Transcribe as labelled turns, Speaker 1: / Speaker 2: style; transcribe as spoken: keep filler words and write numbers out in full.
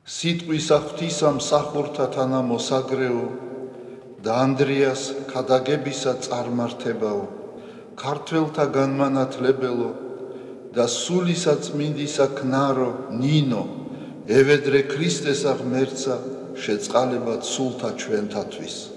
Speaker 1: სიტყვისა ღვთისა მსახურთა თანა მოსაგრეო და ანდრიას ქადაგებისა წარმართებაო, ქართველთა განმანათლებელო და სულისა წმინდისა ქნარო ნინო, ევედრე ქრისტესა ღმერთსა შეწყალებად სულთა ჩვენთათვის.